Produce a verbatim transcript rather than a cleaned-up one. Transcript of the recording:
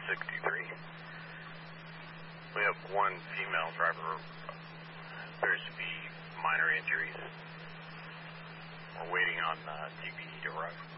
sixty-three. We have one female driver. Appears to be minor injuries. We're waiting on uh, T P E to arrive.